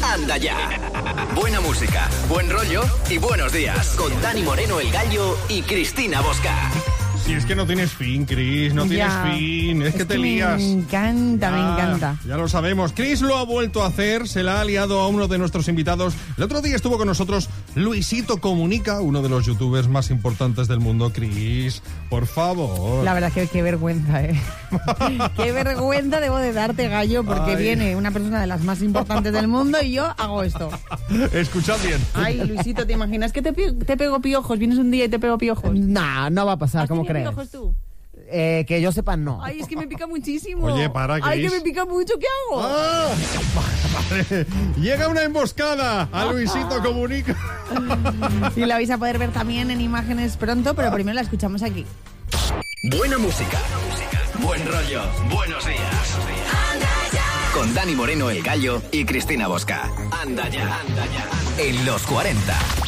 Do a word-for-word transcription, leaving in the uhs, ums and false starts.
Anda Ya. Buena música, buen rollo y buenos días. Con Dani Moreno, El Gallo y Cristina Bosca. Si es que no tienes fin, Cris, no tienes Ya. fin, es, es que, que te lías. Me encanta, ya, me encanta. Ya lo sabemos. Cris lo ha vuelto a hacer, se la ha liado a uno de nuestros invitados. El otro día estuvo con nosotros Luisito Comunica, uno de los youtubers más importantes del mundo. Cris, por favor. La verdad que qué vergüenza, ¿eh? Qué vergüenza debo de darte, Gallo, porque Ay. viene una persona de las más importantes del mundo y yo hago esto. Escuchad bien. Ay, Luisito, ¿te imaginas que te, pi- te pego piojos? Vienes un día y te pego piojos. Nah, no va a pasar, ¿Has ¿cómo tenido crees? piojos tú? Eh, que yo sepa, no. Ay, es que me pica muchísimo. Oye, para, Ay, Cris. que me pica mucho, ¿qué hago? ¡Ah! Vale. Llega una emboscada a Luisito Comunica. Y la vais a poder ver también en imágenes pronto, pero primero la escuchamos aquí. Buena música, buen rollo, buenos días. Con Dani Moreno, El Gallo y Cristina Bosca. Anda Ya. En los cuarenta.